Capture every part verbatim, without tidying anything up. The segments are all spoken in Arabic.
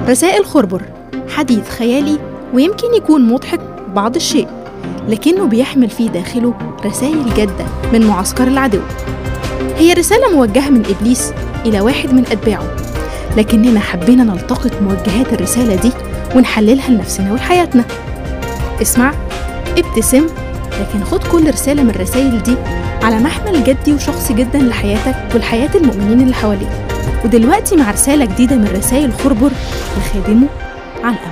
رسائل خربر حديث خيالي ويمكن يكون مضحك بعض الشيء، لكنه بيحمل في داخله رسائل جادة من معسكر العدو. هي رسالة موجهة من إبليس إلى واحد من أتباعه، لكننا حبينا نلتقط موجهات الرسالة دي ونحللها لنفسنا ولحياتنا. اسمع، ابتسم، لكن خد كل رسالة من الرسائل دي على محمل جدي وشخصي جدا لحياتك ولحياة المؤمنين اللي حواليك. ودلوقتي مع رسالة جديدة من رسائل خربر لخادمه علقم.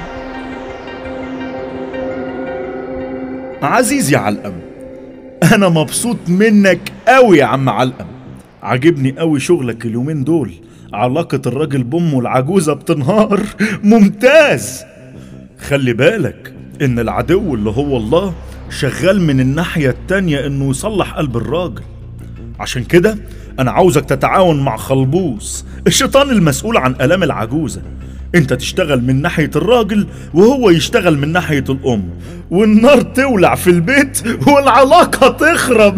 عزيزي علقم، أنا مبسوط منك قوي يا عم علقم. عجبني قوي شغلك اليومين دول، علاقة الراجل بأمه العجوزة بتنهار. ممتاز. خلي بالك إن العدو اللي هو الله شغال من الناحية التانية إنه يصلح قلب الراجل. عشان كده أنا عاوزك تتعاون مع خلبوس الشيطان المسؤول عن آلام العجوزة. انت تشتغل من ناحية الراجل وهو يشتغل من ناحية الأم، والنار تولع في البيت والعلاقة تخرب.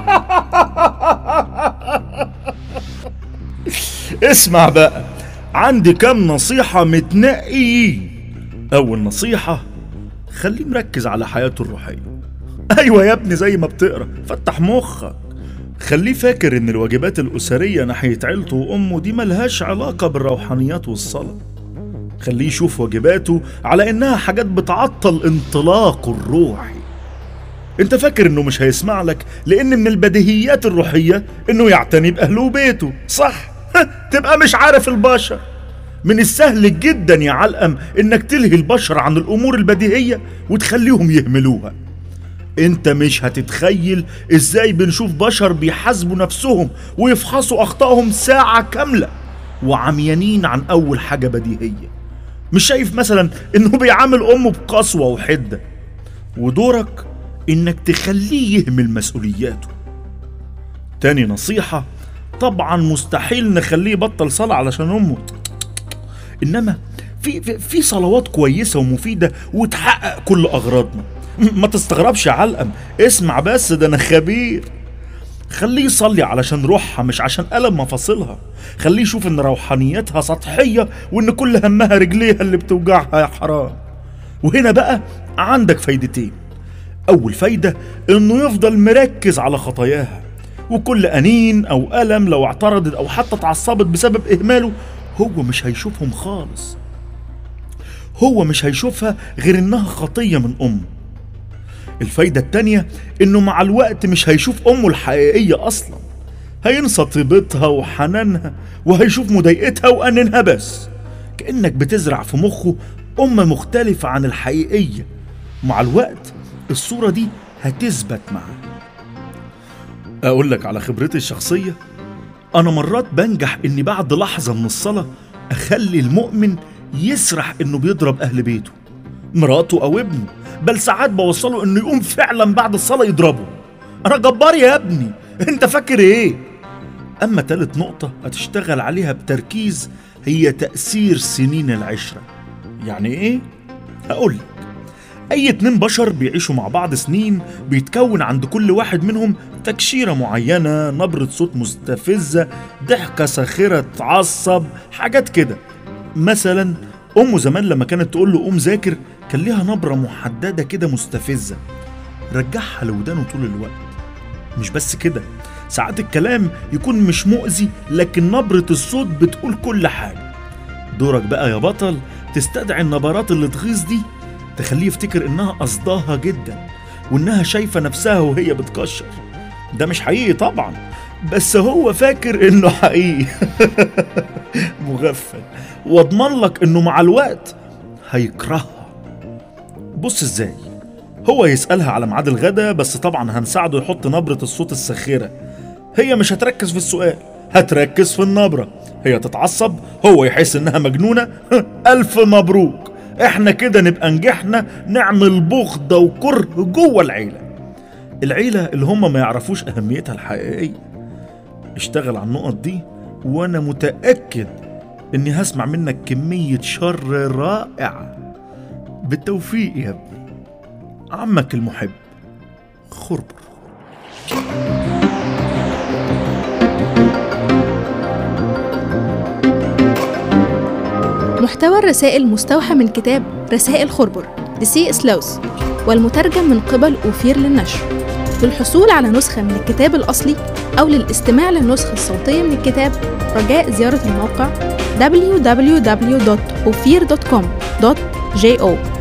اسمع بقى، عندي كام نصيحة متنقيين. أول نصيحة، خليه مركز على حياته الروحية. أيوة يا ابني، زي ما بتقرأ فتح مخك. خليه فاكر إن الواجبات الأسرية ناحية عيلته وأمه دي ملهاش علاقة بالروحانيات والصلاة. خليه يشوف واجباته على إنها حاجات بتعطل انطلاقه الروحي. انت فاكر إنه مش هيسمع لك لأن من البديهيات الروحية إنه يعتني بأهله وبيته، صح؟ تبقى مش عارف البشر. من السهل جدا يا علقم إنك تلهي البشر عن الأمور البديهية وتخليهم يهملوها. انت مش هتتخيل ازاي بنشوف بشر بيحاسبوا نفسهم ويفحصوا اخطائهم ساعة كاملة وعميانين عن اول حاجة بديهية. مش شايف مثلا انه بيعامل امه بقسوة وحدة، ودورك انك تخليه يهمل مسؤولياته. تاني نصيحة، طبعا مستحيل نخليه يبطل صلاة علشان امه، انما في, في, في صلوات كويسة ومفيدة وتحقق كل اغراضنا. ما تستغربش يا علقم، اسمع بس، ده انا خبير. خليه يصلي علشان روحها مش عشان ألم مفاصلها. خليه يشوف ان روحانيتها سطحية وان كل همها رجليها اللي بتوجعها يا حرام. وهنا بقى عندك فايدتين. اول فايدة انه يفضل مركز على خطاياها، وكل أنين او ألم لو اعترضت او حتى اتعصبت بسبب اهماله هو مش هيشوفهم خالص. هو مش هيشوفها غير انها خطية من امه. الفايدة التانية انه مع الوقت مش هيشوف امه الحقيقية اصلا، هينسى طيبتها وحنانها وهيشوف مضايقتها وأننها بس. كأنك بتزرع في مخه ام مختلفة عن الحقيقية. مع الوقت الصورة دي هتثبت معاه. اقول لك على خبرتي الشخصية، انا مرات بنجح اني بعد لحظة من الصلاة اخلي المؤمن يسرح انه بيضرب اهل بيته، مراته او ابنه، بل ساعات بوصله انه يقوم فعلا بعد الصلاة يضربه. انا جبار يا ابني، انت فاكر ايه؟ اما تالت نقطة هتشتغل عليها بتركيز هي تأثير سنين العشرة. يعني ايه؟ هقولك، اي اتنين بشر بيعيشوا مع بعض سنين بيتكون عند كل واحد منهم تكشيرة معينة، نبرة صوت مستفزة، ضحكة ساخرة تعصب، حاجات كده. مثلا امه زمان لما كانت تقول له قوم ذاكر كان ليها نبرة محددة كده مستفزة، رجعها لودانه طول الوقت. مش بس كده، ساعات الكلام يكون مش مؤذي لكن نبرة الصوت بتقول كل حاجة. دورك بقى يا بطل تستدعي النبرات اللي تغيظ دي، تخليه يفتكر انها قصداها جدا وانها شايفة نفسها وهي بتكشر. ده مش حقيقي طبعا، بس هو فاكر انه حقيقي. مغفل. واضمن لك انه مع الوقت هيكرهها. بص ازاي، هو يسألها على ميعاد الغدا، بس طبعا هنساعده يحط نبرة الصوت الساخرة. هي مش هتركز في السؤال، هتركز في النبرة. هي تتعصب، هو يحس انها مجنونة. الف مبروك، احنا كده نبقى نجحنا نعمل بغضة وكره جوه العيلة. العيلة اللي هم ما يعرفوش اهميتها الحقيقية. اشتغل على النقط دي وانا متأكد اني هسمع منك كمية شر رائعة. بالتوفيق يا ابني، عمك المحب خربر. محتوى الرسائل مستوحى من كتاب رسائل خربر لسي اس لويس، والمترجم من قبل أوفير للنشر. للحصول على نسخة من الكتاب الأصلي أو للاستماع للنسخة الصوتية من الكتاب، رجاء زيارة الموقع دبليو دبليو دبليو دوت أوفير دوت كوم دوت جي أو.